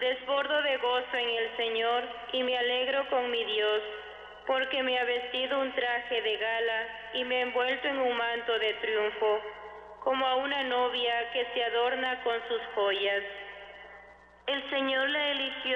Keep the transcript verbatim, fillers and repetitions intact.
Desbordo de gozo en el Señor y me alegro con mi Dios, porque me ha vestido un traje de gala y me ha envuelto en un manto de triunfo, como a una novia que se adorna con sus joyas. El Señor la eligió